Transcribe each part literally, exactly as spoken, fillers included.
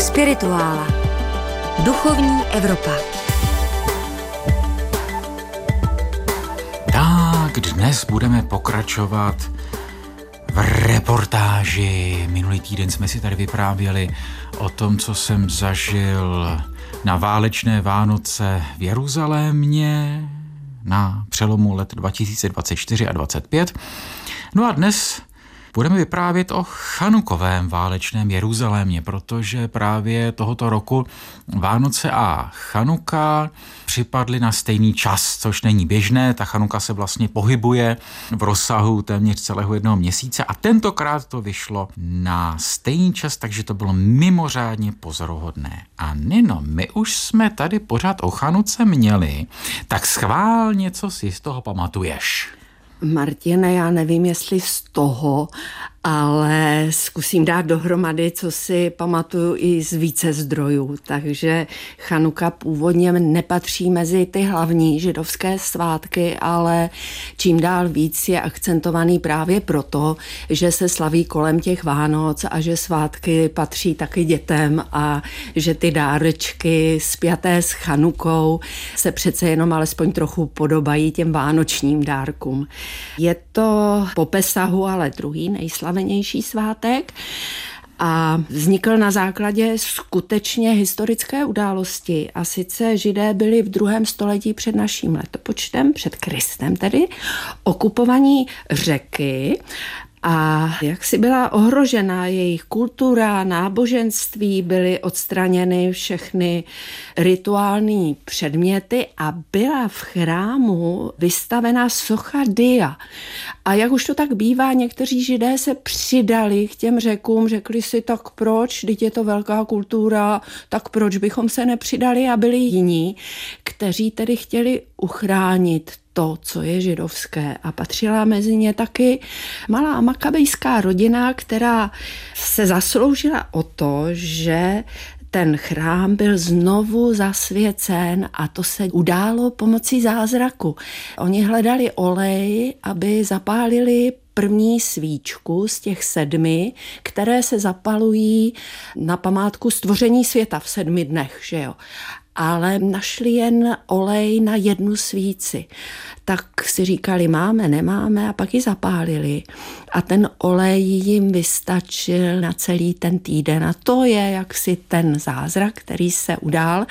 Spirituála. Duchovní Evropa. Tak dnes budeme pokračovat v reportáži. Minulý týden jsme si tady vyprávěli o tom, co jsem zažil na válečné Vánoce v Jeruzalémě na přelomu let dva tisíce dvacet čtyři a dvacet pět. No a dnes budeme vyprávět o chanukovém válečném Jeruzalémě, protože právě tohoto roku Vánoce a Chanuka připadly na stejný čas, což není běžné. Ta Chanuka se vlastně pohybuje v rozsahu téměř celého jednoho měsíce a tentokrát to vyšlo na stejný čas, takže to bylo mimořádně pozoruhodné. A Nino, my už jsme tady pořád o Chanuce měli, tak schválně, co si z toho pamatuješ? Martine, já nevím, jestli z toho, ale zkusím dát dohromady, co si pamatuju i z více zdrojů. Takže Chanuka původně nepatří mezi ty hlavní židovské svátky, ale čím dál víc je akcentovaný právě proto, že se slaví kolem těch Vánoc a že svátky patří taky dětem a že ty dárečky spjaté s Chanukou se přece jenom alespoň trochu podobají těm vánočním dárkům. Je to po Pesahu, ale druhý nejslavenější svátek a vznikl na základě skutečně historické události. A sice Židé byli v druhém století před naším letopočtem, před Kristem tedy, okupovaní Řeky. A jak si byla ohrožena jejich kultura, náboženství, byly odstraněny všechny rituální předměty a byla v chrámu vystavena socha Dia. A jak už to tak bývá, někteří Židé se přidali k těm Řekům, řekli si, tak proč, vždyť je to velká kultura, tak proč bychom se nepřidali, a byli jiní, kteří tedy chtěli uchránit to, co je židovské. A patřila mezi ně taky malá makabejská rodina, která se zasloužila o to, že ten chrám byl znovu zasvěcen a to se událo pomocí zázraku. Oni hledali olej, aby zapálili první svíčku z těch sedmi, které se zapalují na památku stvoření světa v sedmi dnech, že jo. Ale našli jen olej na jednu svíci. Tak si říkali, máme, nemáme, a pak ji zapálili. A ten olej jim vystačil na celý ten týden. A to je jaksi ten zázrak, který se udál.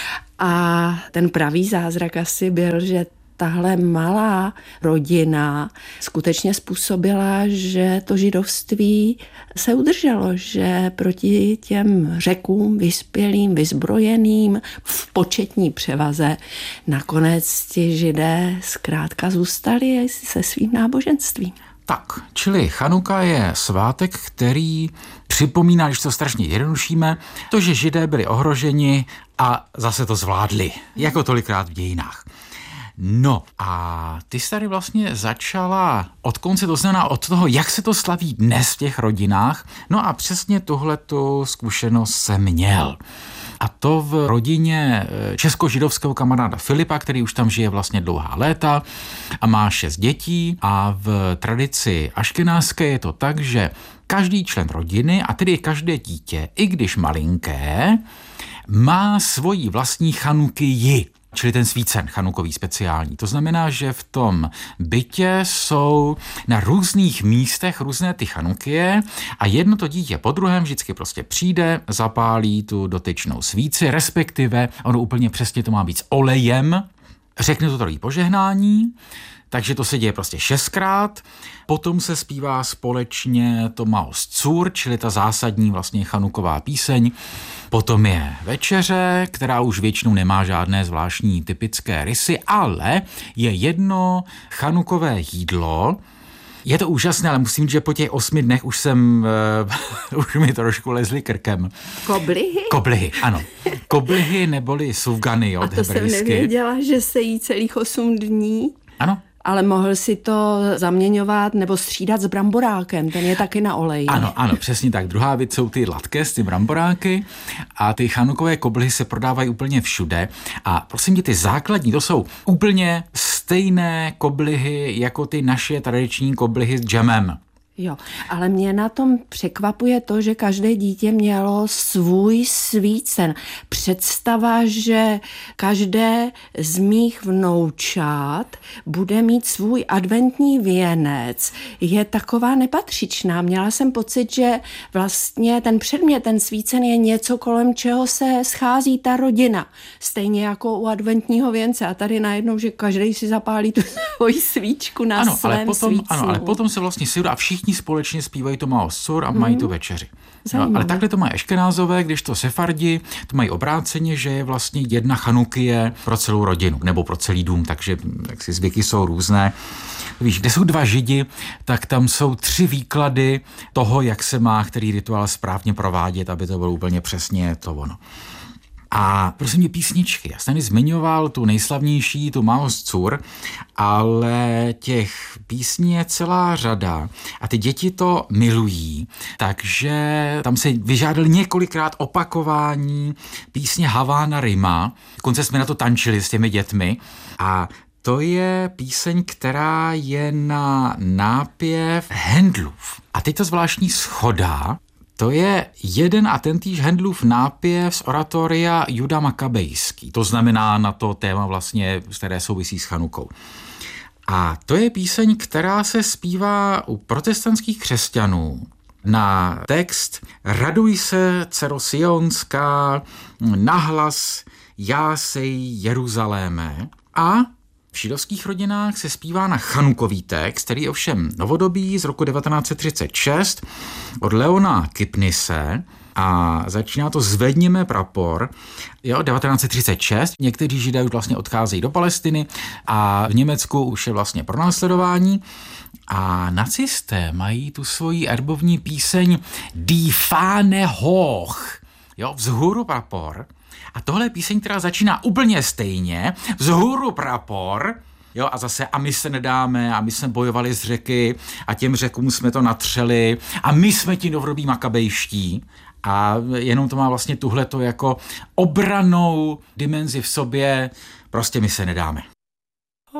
A ten pravý zázrak asi byl, že tahle malá rodina skutečně způsobila, že to židovství se udrželo, že proti těm Řekům vyspělým, vyzbrojeným v početní převaze nakonec ti Židé zkrátka zůstali se svým náboženstvím. Tak, čili Chanuka je svátek, který připomíná, když to strašně jednodušíme, to, že Židé byli ohroženi a zase to zvládli, jako tolikrát v dějinách. No a ty jsi tady vlastně začala od konce, to znamená od toho, jak se to slaví dnes v těch rodinách. No a přesně tuhletu zkušenost jsem měl. A to v rodině česko-židovského kamaráda Filipa, který už tam žije vlastně dlouhá léta a má šest dětí. A v tradici aškenáské je to tak, že každý člen rodiny, a tedy každé dítě, i když malinké, má svoji vlastní chanukiji, čili ten svícen chanukový speciální. To znamená, že v tom bytě jsou na různých místech různé ty chanukie a jedno to dítě po druhém vždycky prostě přijde, zapálí tu dotyčnou svíci, respektive ono úplně přesně to má být s olejem, řekne to tady požehnání, takže to se děje prostě šestkrát, potom se zpívá společně to Maos Cur, čili ta zásadní vlastně chanuková píseň, potom je večeře, která už většinou nemá žádné zvláštní typické rysy, ale je jedno chanukové jídlo. Je to úžasné, ale musím říct, že po těch osmi dnech už jsem, uh, už mi trošku lezli krkem. Koblihy? Koblihy, ano. Koblihy neboli sufgany, jo, a to jsem nevěděla, že se jí celých osm dní. Ano. Ale mohl si to zaměňovat nebo střídat s bramborákem, ten je taky na oleji. Ano, ano, přesně tak. Druhá věc jsou ty latké s ty bramboráky a ty chanukové koblihy se prodávají úplně všude. A prosím tě, ty základní, to jsou úplně stejné koblihy jako ty naše tradiční koblihy s džemem. Jo, ale mě na tom překvapuje to, že každé dítě mělo svůj svícen. Představa, že každé z mých vnoučat bude mít svůj adventní věnec, je taková nepatřičná. Měla jsem pocit, že vlastně ten předmět, ten svícen je něco, kolem čeho se schází ta rodina. Stejně jako u adventního věnce. A tady najednou, že každý si zapálí tu svoji svíčku na ano, svém ale potom, svícnu. Ano, ale potom se vlastně sejdu a všichni společně zpívají to Máos Cor a mají hmm. tu večeři. No, ale takhle to mají Eškenázové, když to Sefardi, to mají obráceně, že je vlastně jedna chanukie pro celou rodinu, nebo pro celý dům, takže tak si zvyky jsou různé. Víš, kde jsou dva židi, tak tam jsou tři výklady toho, jak se má který rituál správně provádět, aby to bylo úplně přesně to ono. A prosím mě písničky. Já jsem tady zmiňoval tu nejslavnější, tu Máos Cor, ale těch písní je celá řada a ty děti to milují, takže tam se vyžádali několikrát opakování písně Havána Rima. Dokonce jsme na to tančili s těmi dětmi a to je píseň, která je na nápěv Handlův. A teď to zvláštní Schoda. To je jeden a tentýž Handlův nápěv z oratoria Juda Makabejský. To znamená na to téma vlastně, které souvisí s Chanukou. A to je píseň, která se zpívá u protestantských křesťanů na text Raduj se, dcero Sionská, nahlas jásej Jeruzaléme. A v židovských rodinách se zpívá na chanukový text, který je ovšem novodobý z roku devatenáct set třicet šest od Leona Kipnise a začíná to Zvedněme prapor, jo, devatenáct set třicet šest. Někteří Židé už vlastně odcházejí do Palestiny a v Německu už je vlastně pronásledování a nacisté mají tu svoji erbovní píseň Die Fahne hoch, jo, vzhůru prapor. A tohle je píseň, která začíná úplně stejně, vzhůru prapor, jo, a zase a my se nedáme a my jsme bojovali z řeky a těm řekům jsme to natřeli a my jsme ti novodobí makabejští a jenom to má vlastně tuhleto jako obranou dimenzi v sobě, prostě my se nedáme.